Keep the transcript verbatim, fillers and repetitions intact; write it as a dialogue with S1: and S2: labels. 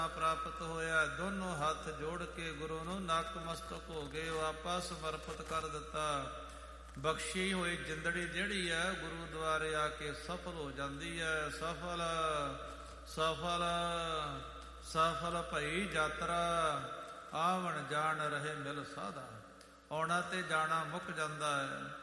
S1: ਪ੍ਰਾਪਤ ਹੋਇਆ। ਦੋਨੋਂ ਹੱਥ ਜੋੜ ਕੇ ਗੁਰੂ ਨੂੰ ਨਕ ਮਸਤਕ ਹੋ ਗਏ, ਵਾਪਸ ਸਮਰਪਿਤ ਕਰ ਦਿੱਤਾ। ਬਖਸ਼ੀ ਹੋਈ ਜਿੰਦੜੀ ਜਿਹੜੀ ਹੈ ਗੁਰੂ ਦੁਆਰੇ ਆ ਕੇ ਸਫਲ ਹੋ ਜਾਂਦੀ ਹੈ। ਸਫਲ ਸਫਲ ਸਫਲ ਭਈ ਯਾਤਰਾ, ਆਵਣ ਜਾਣ ਰਹੇ ਮਿਲ ਸਾਧਾ। ਆਉਣਾ ਤੇ ਜਾਣਾ ਮੁੱਕ ਜਾਂਦਾ ਹੈ।